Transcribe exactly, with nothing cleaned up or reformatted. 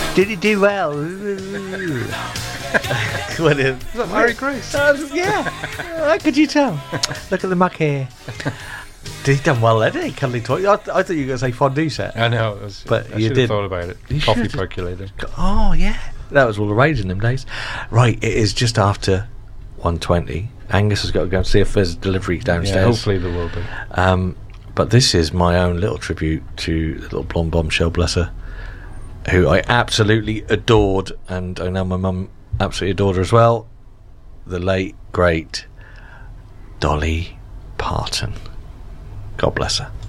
Did he do well? What is Is that Mary Grace? Uh, yeah. How could you tell? Look at the muck here. Did he done well, didn't he? Cuddly toy. I, th- I thought you were going to say fondue set. I know. It was, But I you should did- have thought about it. You Coffee should've. percolator. Oh, yeah. That was all the rage in them days. Right, it is just after one twenty. Angus has got to go and see if there's a delivery downstairs. Yeah, hopefully there will be. Um, but this is my own little tribute to the little blonde bombshell, bless her, who I absolutely adored, and I know my mum absolutely adored her as well. The late, great Dolly Parton. God bless her.